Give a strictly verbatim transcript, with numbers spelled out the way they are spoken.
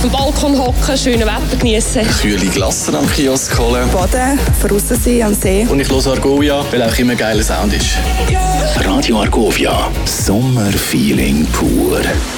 dem Balkon hocken, schönes Wetter genießen. Kühle Glasse am Kiosk holen. Baden, draussen sein am See. Und ich höre Argovia, weil auch immer ein geiler Sound ist. Radio Argovia, Sommerfeeling pur.